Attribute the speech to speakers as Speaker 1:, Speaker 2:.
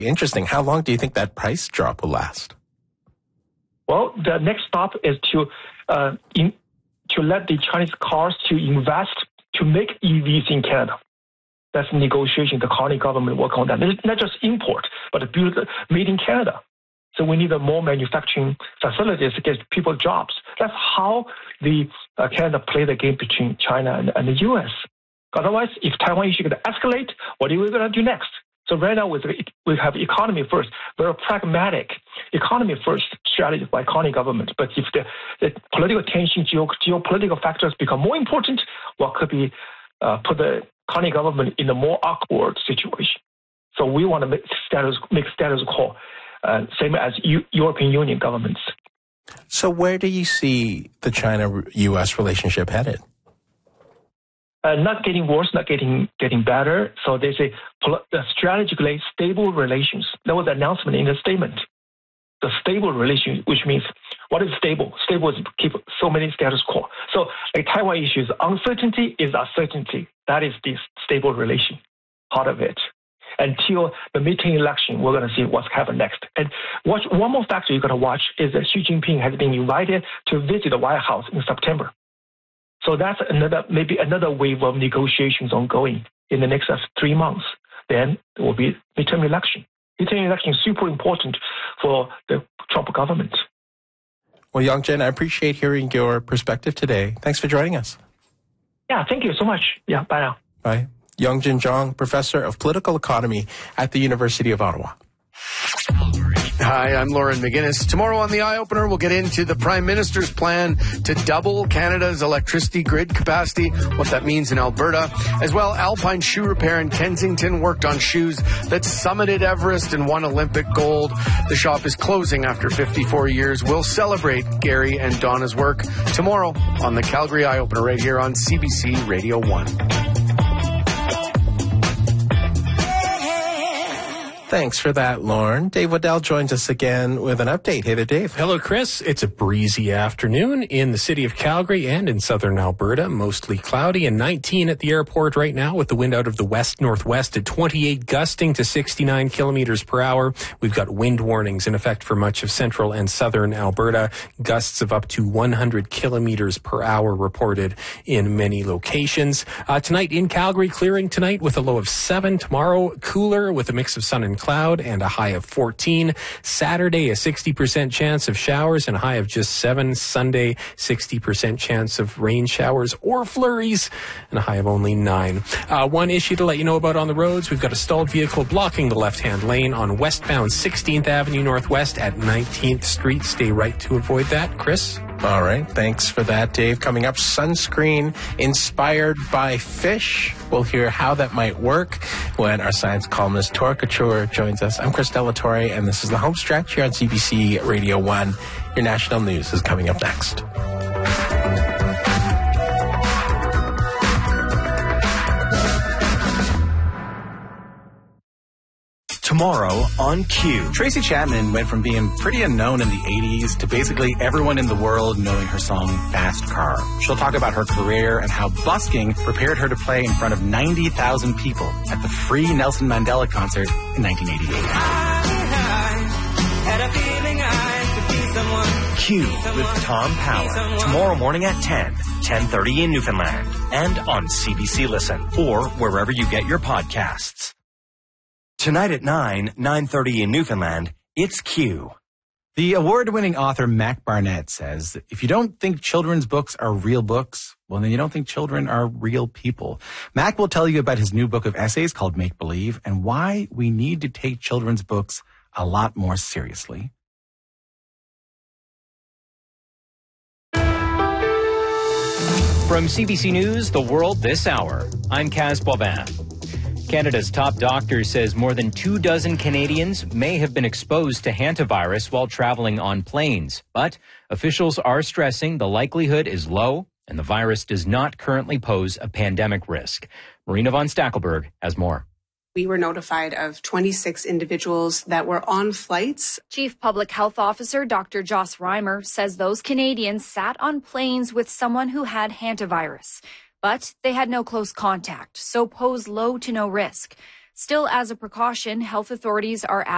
Speaker 1: Interesting. How long do you think that price drop will last?
Speaker 2: Well, the next stop is to let the Chinese cars to invest to make EVs in Canada. That's negotiation. The Carney government work on that. It's not just import, but made in Canada. So we need more manufacturing facilities to get people jobs. That's how the Canada play the game between China and the U.S. Otherwise, if Taiwan issue going to escalate, what are we going to do next? So right now we have economy first, very pragmatic economy first strategy by Carney government. But if the political tension, geopolitical factors become more important, what could be put the Carney government in a more awkward situation. So we want to make status quo, same as European Union governments.
Speaker 1: So where do you see the China-U.S. relationship headed?
Speaker 2: Not getting worse, not getting better. So they say strategically stable relations. That was the announcement in the statement. The stable relation, which means what is stable? Stable is keep so many status quo. So like Taiwan issues, uncertainty is uncertainty. That is the stable relation, part of it. Until the midterm election, we're going to see what's happened next. And one more factor you're going to watch is that Xi Jinping has been invited to visit the White House in September. So that's maybe another wave of negotiations ongoing in the next 3 months. Then there will be midterm election. Midterm election is super important for the Trump government.
Speaker 1: Well, Yongjin, I appreciate hearing your perspective today. Thanks for joining us.
Speaker 2: Yeah, thank you so much. Yeah, bye now.
Speaker 1: Bye. Yongjin Zhang, professor of political economy at the University of Ottawa.
Speaker 3: Hi, I'm Lauren McGinnis. Tomorrow on the Eye Opener, we'll get into the Prime Minister's plan to double Canada's electricity grid capacity, what that means in Alberta. As well, Alpine Shoe Repair in Kensington worked on shoes that summited Everest and won Olympic gold. The shop is closing after 54 years. We'll celebrate Gary and Donna's work tomorrow on the Calgary Eye Opener right here on CBC Radio 1.
Speaker 1: Thanks for that, Lauren. Dave Waddell joins us again with an update. Hey there, Dave.
Speaker 4: Hello, Chris. It's a breezy afternoon in the city of Calgary and in southern Alberta. Mostly cloudy and 19 at the airport right now with the wind out of the west-northwest at 28, gusting to 69 kilometers per hour. We've got wind warnings in effect for much of central and southern Alberta. Gusts of up to 100 kilometers per hour reported in many locations. Tonight in Calgary, clearing tonight with a low of 7. Tomorrow, cooler with a mix of sun and cloud and a high of 14. Saturday, a 60% chance of showers and a high of just 7. Sunday, 60% chance of rain showers or flurries and a high of only 9. One issue to let you know about on the roads. We've got a stalled vehicle blocking the left-hand lane on westbound 16th Avenue Northwest at 19th Street. Stay right to avoid that. Chris?
Speaker 1: All right. Thanks for that, Dave. Coming up, sunscreen inspired by fish. We'll hear how that might work when our science columnist Tora Couture joins us. I'm Chris Delatorre, and this is The Home Stretch here on CBC Radio 1. Your national news is coming up next.
Speaker 5: Tomorrow on Q.
Speaker 6: Tracy Chapman went from being pretty unknown in the 80s to basically everyone in the world knowing her song Fast Car. She'll talk about her career and how busking prepared her to play in front of 90,000 people at the free Nelson Mandela concert in 1988.
Speaker 5: Q with Tom Power. Tomorrow morning at 10, 10:30 in Newfoundland. And on CBC Listen or wherever you get your podcasts. Tonight at 9, 9:30 in Newfoundland, it's Q.
Speaker 6: The award-winning author Mac Barnett says that if you don't think children's books are real books, well, then you don't think children are real people. Mac will tell you about his new book of essays called Make Believe and why we need to take children's books a lot more seriously.
Speaker 7: From CBC News, The World This Hour, I'm Kaz Boivin. Canada's top doctor says more than 24 Canadians may have been exposed to hantavirus while traveling on planes. But officials are stressing the likelihood is low and the virus does not currently pose a pandemic risk. Marina von Stackelberg has more.
Speaker 8: We were notified of 26 individuals that were on flights.
Speaker 9: Chief Public Health Officer Dr. Joss Reimer says those Canadians sat on planes with someone who had hantavirus. But they had no close contact, so pose low to no risk. Still, as a precaution, health authorities are